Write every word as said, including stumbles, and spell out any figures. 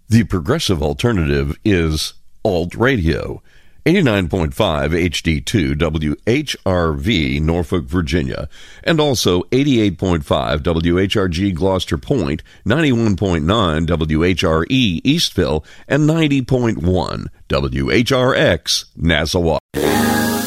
The progressive alternative is Alt Radio. eighty-nine point five H D two W H R V, Norfolk, Virginia, and also eighty-eight point five W H R G Gloucester Point, ninety-one point nine W H R E Eastville, and ninety point one W H R X Nassau.